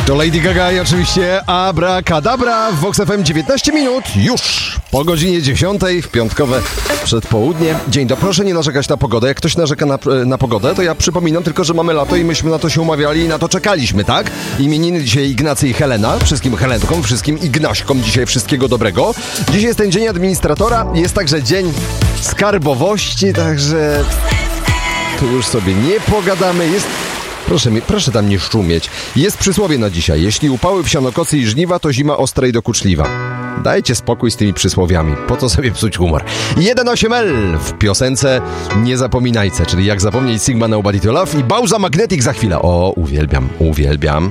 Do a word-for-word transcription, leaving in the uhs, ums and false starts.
To Lady Gaga i oczywiście Abracadabra w Vox F M. dziewiętnaście minut już po godzinie dziesiątej w piątkowe przedpołudnie. Dzień dobry. Proszę nie narzekać na pogodę. Jak ktoś narzeka na, na pogodę, to ja przypominam tylko, że mamy lato i myśmy na to się umawiali i na to czekaliśmy, tak? Imieniny dzisiaj Ignacy i Helena. Wszystkim Helenkom, wszystkim Ignaśkom dzisiaj wszystkiego dobrego. Dziś jest ten dzień administratora. Jest także dzień skarbowości, także tu już sobie nie pogadamy. Jest... Proszę, mi, proszę tam nie szczumieć. Jest przysłowie na dzisiaj. Jeśli upały w sianokosy i żniwa, to zima ostra i dokuczliwa. Dajcie spokój z tymi przysłowiami. Po co sobie psuć humor? jeden osiem L w piosence Nie zapominajce, czyli jak zapomnieć Sigma Nobody to Love i Bauza Magnetic za chwilę. O, uwielbiam, uwielbiam.